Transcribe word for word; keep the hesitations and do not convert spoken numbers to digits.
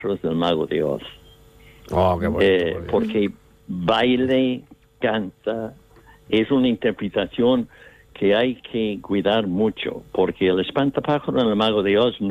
del Mago de Oz. Oh, qué bonito, eh, porque baile, canta, es una interpretación que hay que cuidar mucho, porque el espantapájaro en el Mago de Oz